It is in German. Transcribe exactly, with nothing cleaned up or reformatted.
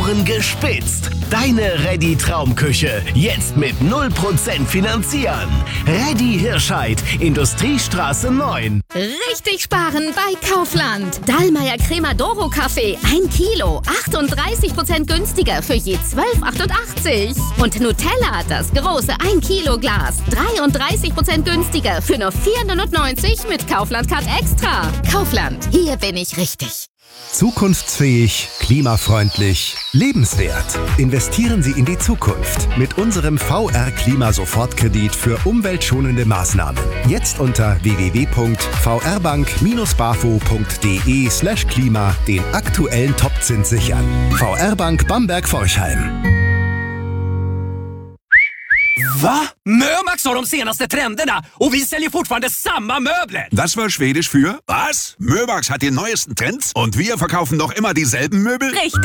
Ohren gespitzt. Deine Ready Traumküche, jetzt mit null Prozent finanzieren. Ready Hirscheid, Industriestraße neun. Richtig sparen bei Kaufland. Dallmayr Crema Doro Kaffee, ein Kilo, achtunddreißig Prozent günstiger für je zwölf Euro achtundachtzig. Und Nutella, das große ein Kilo Glas, dreiunddreißig Prozent günstiger für nur vier neunundneunzig mit Kaufland Card Extra. Kaufland, hier bin ich richtig. Zukunftsfähig, klimafreundlich, lebenswert. Investieren Sie in die Zukunft mit unserem V R-Klima-Sofortkredit für umweltschonende Maßnahmen. Jetzt unter w w w punkt v r bank dash bafo punkt d e slash klima den aktuellen Topzins sichern. V R Bank Bamberg-Forchheim. Va? Mömax har de senaste trenderna och vi säljer fortfarande samma möbler. Das war schwedisch für was? Mömax hat die neuesten Trends und wir verkaufen noch immer dieselben Möbel? Richtig.